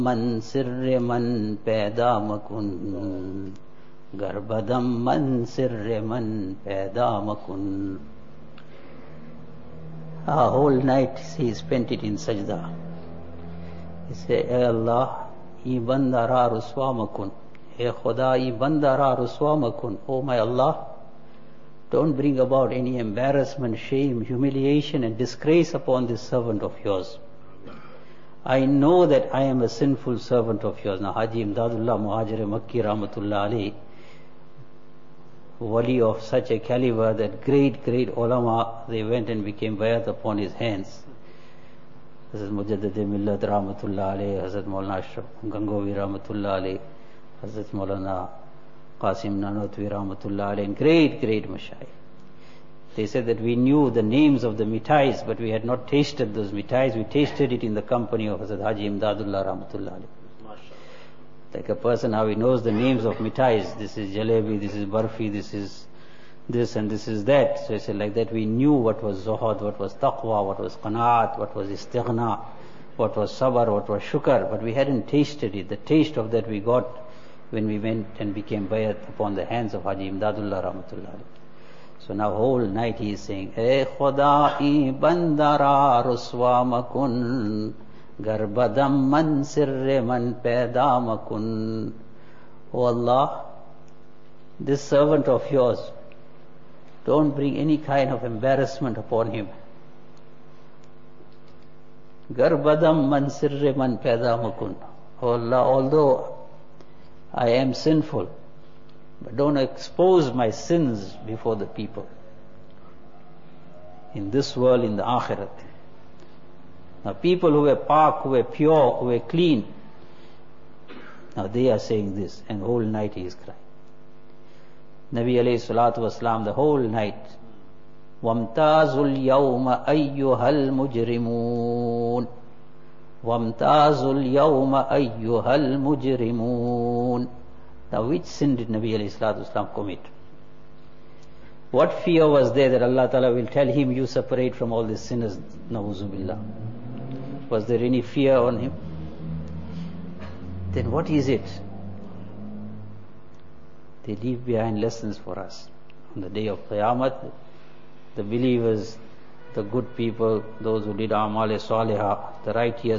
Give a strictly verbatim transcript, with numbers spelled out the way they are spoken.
من سر من پیدا مکن گربدم من سر من پیدا مکن. A whole night he spent it in sajda. He said, "Hey Allah, ye banda ra ruswa makun. Hey Khuda, ye banda ra ruswa makun. Oh my Allah, don't bring about any embarrassment, shame, humiliation and disgrace upon this servant of yours. I know that I am a sinful servant of yours." Now Haji Imdadullah Muhajir Makki Rahmatullah Ali, wali of such a caliber that great, great ulama, they went and became bayat upon his hands. Hazrat Mujaddid Millat Rahmatullah alayhi, Hazrat Maulana Ashraf Gangovi Rahmatullah alayhi, Hazrat Maulana Qasim Nanotwi Rahmatullah alayhi, and great, great mashayikh. They said that we knew the names of the mitais, but we had not tasted those mitais. We tasted it in the company of Hazrat Haji Imdadullah Rahmatullah alayhi. Like a person, how he knows the names of mitais. This is jalebi, this is barfi, this is this and this is that. So he said like that we knew what was zuhud, what was taqwa, what was qanaat, what was istighna, what was sabr, what was shukr. But we hadn't tasted it. The taste of that we got when we went and became bayat upon the hands of Haji Imdadullah Rahmatullah. So now whole night he is saying, "Hey Khuda, bandara ruswa makun garbadam man sirre man paida makun." Oh Allah, this servant of yours, don't bring any kind of embarrassment upon him. Garbadam man sirre man paida makun. Oh Allah, although I am sinful, but don't expose my sins before the people, in this world, in the akhirat. Now people who were pak, who were pure, who were clean, now they are saying this, and whole night he is crying. Nabi alayhi salatu wasalam, the whole night, وَامْتَازُ الْيَوْمَ أَيُّهَا الْمُجْرِمُونَ وَامْتَازُ الْيَوْمَ أَيُّهَا الْمُجْرِمُونَ. Now which sin did Nabi alayhi salatu wasalam commit? What fear was there that Allah Ta'ala will tell him, you separate from all these sinners? Na'uzu billah. Was there any fear on him? Then what is it? They leave behind lessons for us. On the day of Qiyamah, the believers, the good people, those who did A'mal-e Salihah, the righteous